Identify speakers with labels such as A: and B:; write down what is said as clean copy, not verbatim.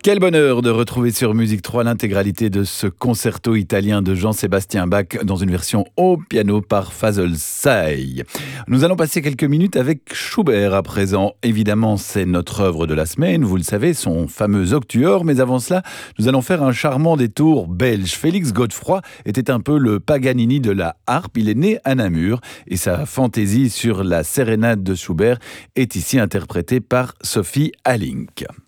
A: Quel bonheur de retrouver sur Musique 3 l'intégralité de ce concerto italien de Jean-Sébastien Bach dans une version au piano par Fazl Say. Nous allons passer quelques minutes avec Schubert à présent. Évidemment, c'est notre œuvre de la semaine, vous le savez, son fameux octuor. Mais avant cela, nous allons faire un charmant détour belge. Félix Godefroy était un peu le Paganini de la harpe. Il est né à Namur et sa fantaisie sur la sérénade de Schubert est ici interprétée par Sophie Allink.